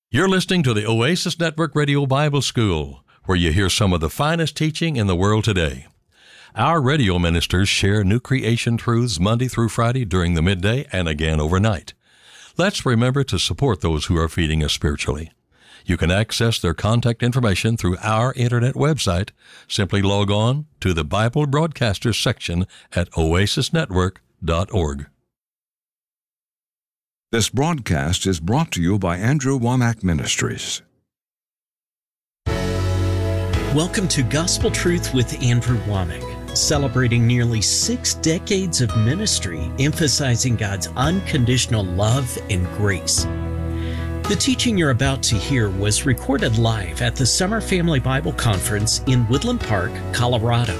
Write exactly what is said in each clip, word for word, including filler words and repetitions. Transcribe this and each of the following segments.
You're listening to the Oasis Network Radio Bible School, where you hear some of the finest teaching in the world today. Our radio ministers share new creation truths Monday through Friday during the midday and again overnight. Let's remember to support those who are feeding us spiritually. You can access their contact information through our internet website. Simply log on to the Bible Broadcasters section at oasis network dot org. This broadcast is brought to you by Andrew Wommack Ministries. Welcome to Gospel Truth with Andrew Wommack, celebrating nearly six decades of ministry, emphasizing God's unconditional love and grace. The teaching you're about to hear was recorded live at the Summer Family Bible Conference in Woodland Park, Colorado.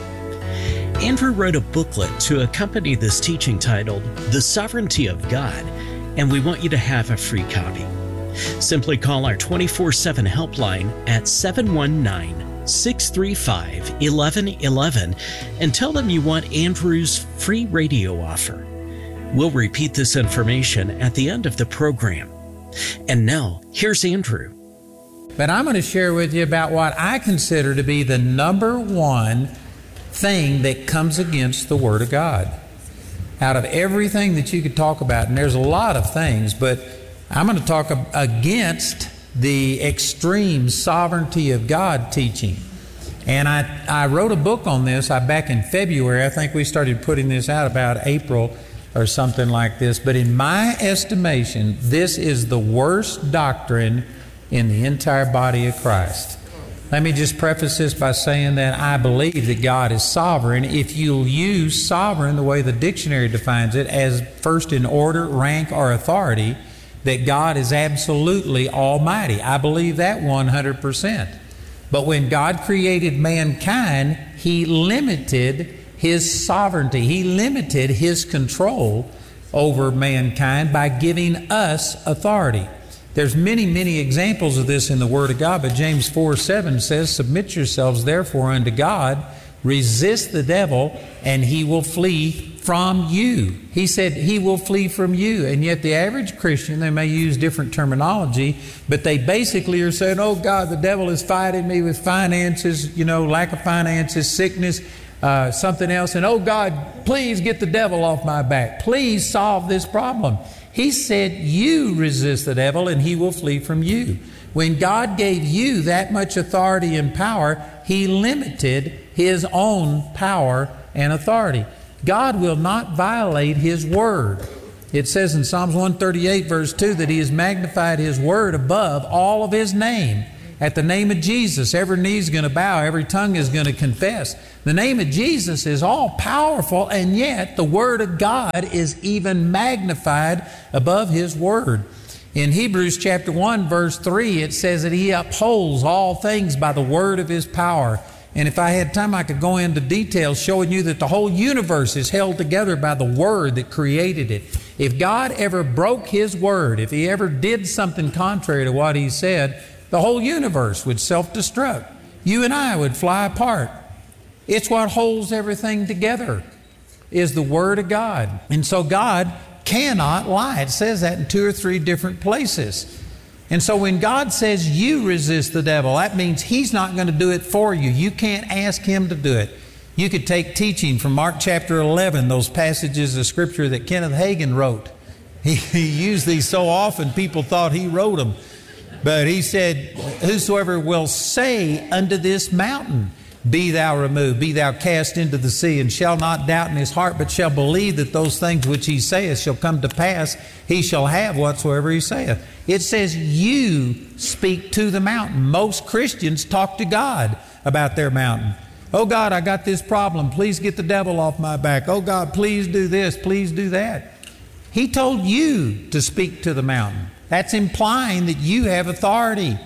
Andrew wrote a booklet to accompany this teaching titled The Sovereignty of God, and we want you to have a free copy. Simply call our twenty-four seven helpline at seven one nine, six three five, one one one one and tell them you want Andrew's free radio offer. We'll repeat this information at the end of the program. And now, here's Andrew. But I'm going to share with you about what I consider to be the number one thing that comes against the Word of God. Out of everything that you could talk about, and there's a lot of things, but I'm going to talk against the extreme sovereignty of God teaching. And I, I wrote a book on this I, back in February. I think we started putting this out about April or something like this. But in my estimation, this is the worst doctrine in the entire body of Christ. Let me just preface this by saying that I believe that God is sovereign. If you'll use sovereign the way the dictionary defines it, as first in order, rank, or authority, that God is absolutely almighty. I believe that one hundred percent. But when God created mankind, He limited His sovereignty. He limited His control over mankind by giving us authority. There's many, many examples of this in the Word of God, but James four seven says, "Submit yourselves therefore unto God, resist the devil, and he will flee from you." He said he will flee from you. And yet the average Christian, they may use different terminology, but they basically are saying, "Oh God, the devil is fighting me with finances, you know, lack of finances, sickness, uh, something else. And oh God, please get the devil off my back. Please solve this problem." He said, you resist the devil and he will flee from you. When God gave you that much authority and power, He limited His own power and authority. God will not violate His word. It says in Psalms one thirty-eight verse two that He has magnified His word above all of His name. At the name of Jesus, every knee is going to bow, every tongue is going to confess. The name of Jesus is all powerful, and yet the Word of God is even magnified above His Word. In Hebrews chapter one, verse three, it says that He upholds all things by the word of His power. And if I had time, I could go into details showing you that the whole universe is held together by the Word that created it. If God ever broke His Word, if He ever did something contrary to what He said, the whole universe would self-destruct. You and I would fly apart. It's what holds everything together is the Word of God. And so God cannot lie. It says that in two or three different places. And so when God says you resist the devil, that means He's not going to do it for you. You can't ask Him to do it. You could take teaching from Mark chapter eleven, those passages of Scripture that Kenneth Hagin wrote. He, he used these so often, people thought he wrote them. But he said, whosoever will say unto this mountain, be thou removed, be thou cast into the sea, and shall not doubt in his heart, but shall believe that those things which he saith shall come to pass, he shall have whatsoever he saith. It says you speak to the mountain. Most Christians talk to God about their mountain. Oh God, I got this problem. Please get the devil off my back. Oh God, please do this. Please do that. He told you to speak to the mountain. That's implying that you have authority.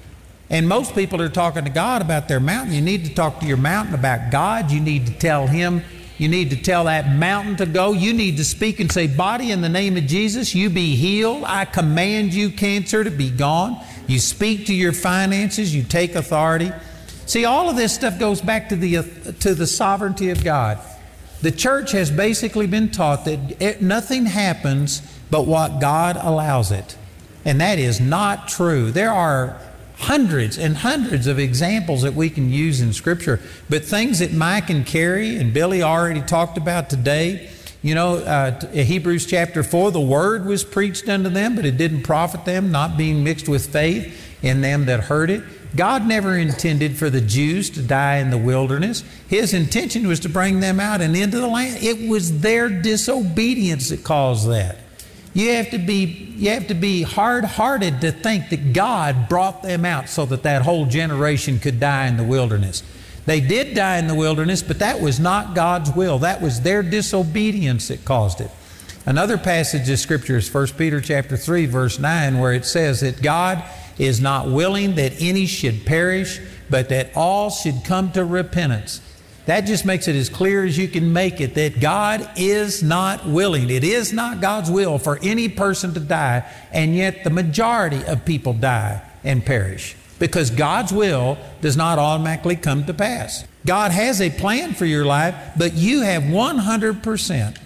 And most people are talking to God about their mountain. You need to talk to your mountain about God. You need to tell Him, you need to tell that mountain to go. You need to speak and say, body, in the name of Jesus, you be healed. I command you, cancer, to be gone. You speak to your finances. You take authority. See, all of this stuff goes back to the, uh, to the sovereignty of God. The church has basically been taught that it, nothing happens but what God allows it. And that is not true. There are hundreds and hundreds of examples that we can use in Scripture, but things that Mike and Carrie and Billy already talked about today. You know, uh, Hebrews chapter four, the word was preached unto them, but it didn't profit them, not being mixed with faith in them that heard it. God never intended for the Jews to die in the wilderness. His intention was to bring them out and into the land. It was their disobedience that caused that. You have to be, you have to be hard-hearted to think that God brought them out so that that whole generation could die in the wilderness. They did die in the wilderness, but that was not God's will. That was their disobedience that caused it. Another passage of Scripture is First Peter chapter three, verse nine, where it says that God is not willing that any should perish, but that all should come to repentance. That just makes it as clear as you can make it, that God is not willing. It is not God's will for any person to die, and yet the majority of people die and perish, because God's will does not automatically come to pass. God has a plan for your life, but you have one hundred percent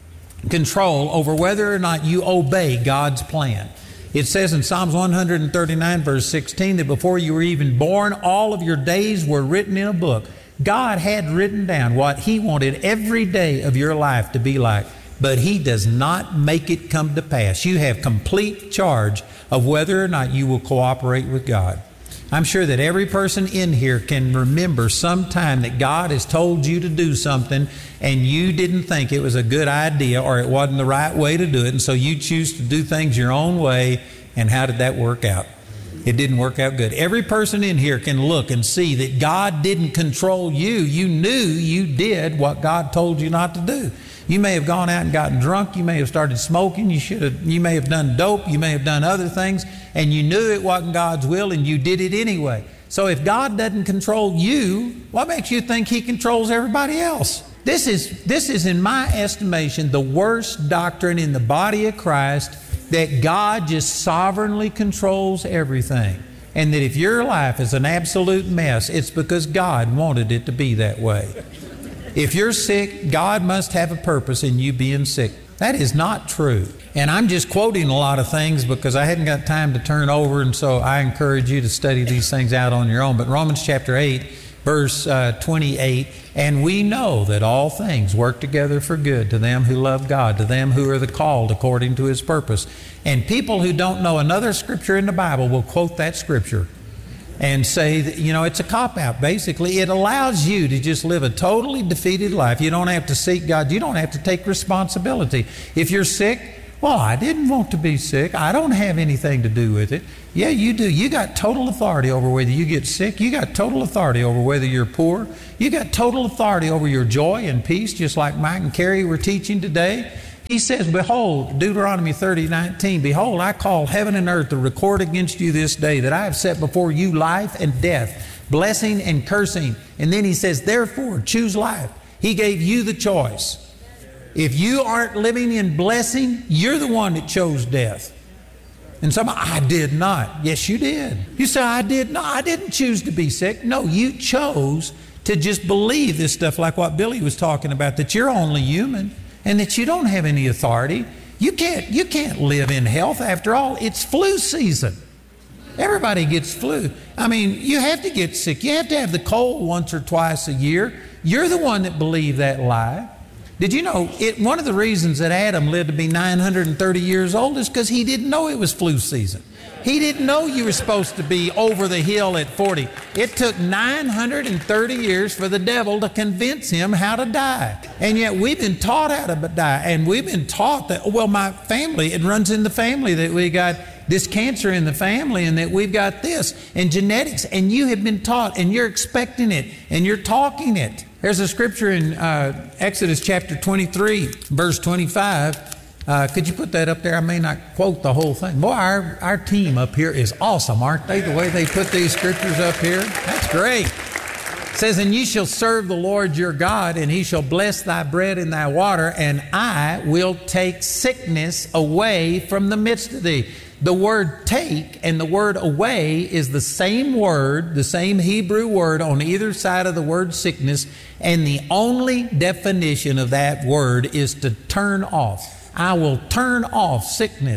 control over whether or not you obey God's plan. It says in Psalms one thirty-nine, verse sixteen, that before you were even born, all of your days were written in a book. God had written down what He wanted every day of your life to be like, but He does not make it come to pass. You have complete charge of whether or not you will cooperate with God. I'm sure that every person in here can remember some time that God has told you to do something and you didn't think it was a good idea or it wasn't the right way to do it, and so you choose to do things your own way, and how did that work out? It didn't work out good. Every person in here can look and see that God didn't control you. You knew you did what God told you not to do. You may have gone out and gotten drunk. You may have started smoking. You should have. You may have done dope. You may have done other things, and you knew it wasn't God's will, and you did it anyway. So if God doesn't control you, what makes you think He controls everybody else? This is, this is, in my estimation, the worst doctrine in the body of Christ, that God just sovereignly controls everything, and that if your life is an absolute mess, it's because God wanted it to be that way. If you're sick, God must have a purpose in you being sick. That is not true. And I'm just quoting a lot of things because I hadn't got time to turn over, and so I encourage you to study these things out on your own. But Romans chapter eight, verse uh, twenty-eight, and we know that all things work together for good to them who love God, to them who are the called according to His purpose. And people who don't know another scripture in the Bible will quote that scripture and say that, you know, it's a cop-out. Basically, it allows you to just live a totally defeated life. You don't have to seek God. You don't have to take responsibility. If you're sick, well, I didn't want to be sick. I don't have anything to do with it. Yeah, you do. You got total authority over whether you get sick. You got total authority over whether you're poor. You got total authority over your joy and peace, just like Mike and Carrie were teaching today. He says, behold, Deuteronomy thirty nineteen, behold, I call heaven and earth to record against you this day that I have set before you life and death, blessing and cursing. And then he says, therefore, choose life. He gave you the choice. If you aren't living in blessing, you're the one that chose death. And somebody, I did not. Yes, you did. You say, I did not. I didn't choose to be sick. No, you chose to just believe this stuff like what Billy was talking about, that you're only human and that you don't have any authority. You can't, you can't live in health. After all, it's flu season. Everybody gets flu. I mean, you have to get sick. You have to have the cold once or twice a year. You're the one that believed that lie. Did you know it? One of the reasons that Adam lived to be nine hundred thirty years old is because he didn't know it was flu season. He didn't know you were supposed to be over the hill at forty. It took nine hundred thirty years for the devil to convince him how to die. And yet we've been taught how to die. And we've been taught that, well, my family, it runs in the family that we got this cancer in the family and that we've got this and genetics. And you have been taught and you're expecting it and you're talking it. There's a scripture in uh, Exodus chapter twenty-three, verse twenty-five. Uh, could you put that up there? I may not quote the whole thing. Boy, our, our team up here is awesome, aren't they? The way they put these scriptures up here. That's great. It says, and ye shall serve the Lord your God, and He shall bless thy bread and thy water, and I will take sickness away from the midst of thee. The word take and the word away is the same word, the same Hebrew word on either side of the word sickness, and the only definition of that word is to turn off. I will turn off sickness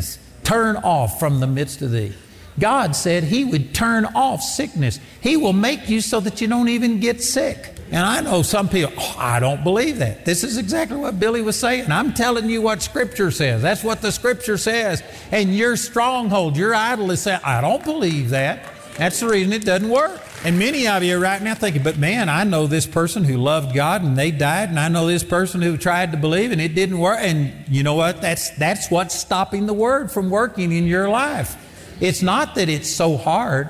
turn off from the midst of thee. God said He would turn off sickness. He will make you so that you don't even get sick. And I know some people, oh, I don't believe that. This is exactly what Billy was saying. I'm telling you what Scripture says. That's what the Scripture says. And your stronghold, your idol is saying, I don't believe that. That's the reason it doesn't work. And many of you are right now thinking, but man, I know this person who loved God and they died, and I know this person who tried to believe and it didn't work. And you know what? That's, that's what's stopping the Word from working in your life. It's not that it's so hard.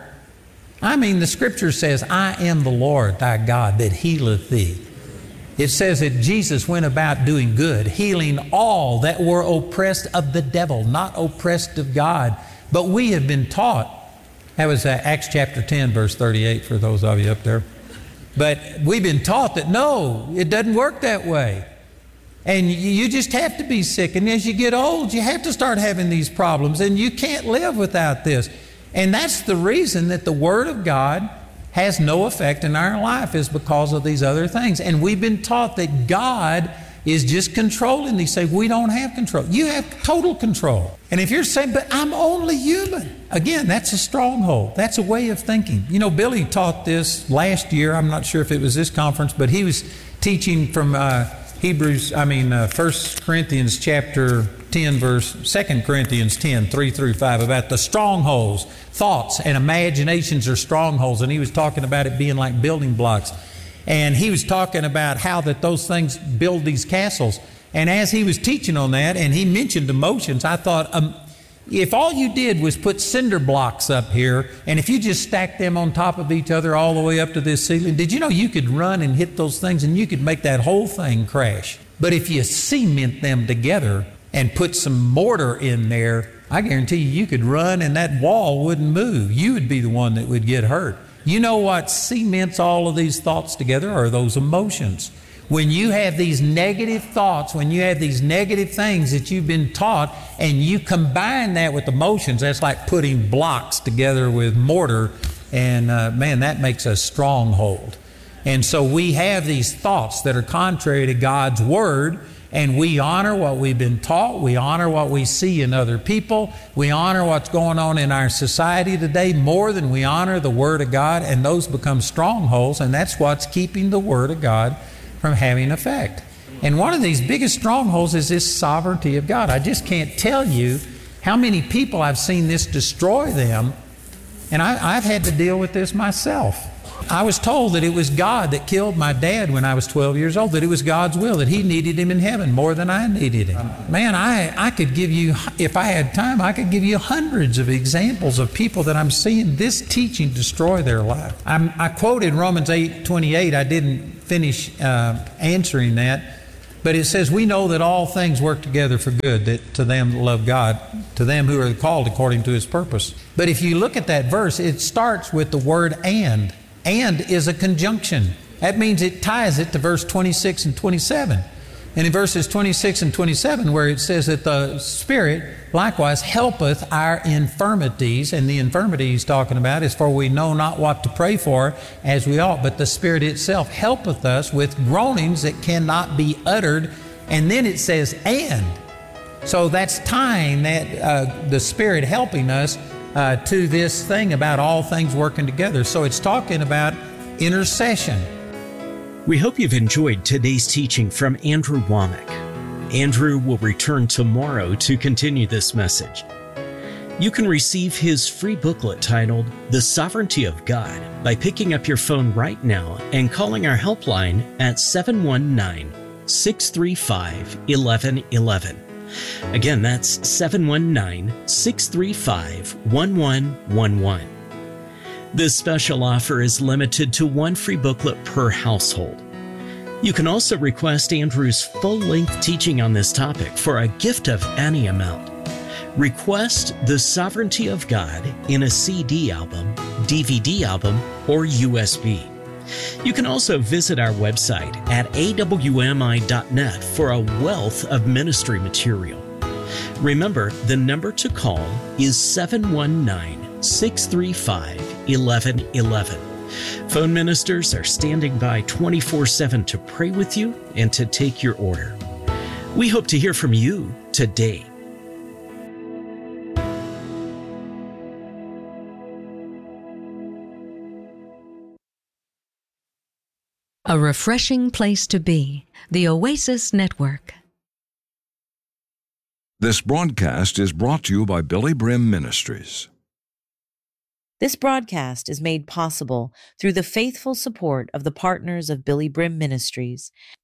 I mean, the Scripture says, I am the Lord thy God that healeth thee. It says that Jesus went about doing good, healing all that were oppressed of the devil, not oppressed of God. But we have been taught, that was uh, Acts chapter ten, verse thirty-eight for those of you up there. But we've been taught that no, it doesn't work that way. And you just have to be sick. And as you get old, you have to start having these problems. And you can't live without this. And that's the reason that the Word of God has no effect in our life, is because of these other things. And we've been taught that God is just controlling these things. We don't have control. You have total control. And if you're saying, but I'm only human, again, that's a stronghold. That's a way of thinking. You know, Billy taught this last year. I'm not sure if it was this conference, but he was teaching from uh, Hebrews, I mean, uh, First Corinthians chapter ten, verse, Second Corinthians ten, three through five, about the strongholds. Thoughts and imaginations are strongholds, and he was talking about it being like building blocks. And he was talking about how that those things build these castles. And as he was teaching on that, and he mentioned emotions, I thought, um, if all you did was put cinder blocks up here, and if you just stacked them on top of each other all the way up to this ceiling, did you know you could run and hit those things and you could make that whole thing crash? But if you cement them together and put some mortar in there, I guarantee you, you could run and that wall wouldn't move. You would be the one that would get hurt. You know what cements all of these thoughts together are those emotions. When you have these negative thoughts, when you have these negative things that you've been taught, and you combine that with emotions, that's like putting blocks together with mortar, and uh, man, that makes a stronghold. And so we have these thoughts that are contrary to God's Word, and we honor what we've been taught. We honor what we see in other people. We honor what's going on in our society today more than we honor the Word of God, and those become strongholds, and that's what's keeping the Word of God from having effect. And one of these biggest strongholds is this sovereignty of God. I just can't tell you how many people I've seen this destroy them, and I, I've had to deal with this myself. I was told that it was God that killed my dad when I was twelve years old, that it was God's will, that He needed him in heaven more than I needed him. Man, I, I could give you, if I had time, I could give you hundreds of examples of people that I'm seeing this teaching destroy their life. I'm, I quoted Romans eight twenty-eight. I didn't finish uh, answering that, but it says, we know that all things work together for good, that to them that love God, to them who are called according to His purpose. But if you look at that verse, it starts with the word and. And is a conjunction. That means it ties it to verse twenty-six and twenty-seven. And in verses twenty-six and twenty-seven, where it says that the Spirit likewise helpeth our infirmities, and the infirmity he's talking about is for we know not what to pray for as we ought, but the Spirit itself helpeth us with groanings that cannot be uttered. And then it says and. So that's tying that uh, the Spirit helping us Uh, to this thing about all things working together. So it's talking about intercession. We hope you've enjoyed today's teaching from Andrew Wommack. Andrew will return tomorrow to continue this message. You can receive his free booklet titled The Sovereignty of God by picking up your phone right now and calling our helpline at seven one nine, six three five, one one one one. Again, that's seven one nine, six three five, one one one one. This special offer is limited to one free booklet per household. You can also request Andrew's full-length teaching on this topic for a gift of any amount. Request The Sovereignty of God in a C D album, D V D album, or U S B. You can also visit our website at A W M I dot net for a wealth of ministry material. Remember, the number to call is seven one nine, six three five, one one one one. Phone ministers are standing by twenty-four seven to pray with you and to take your order. We hope to hear from you today. A refreshing place to be. The Oasis Network. This broadcast is brought to you by Billy Brim Ministries. This broadcast is made possible through the faithful support of the partners of Billy Brim Ministries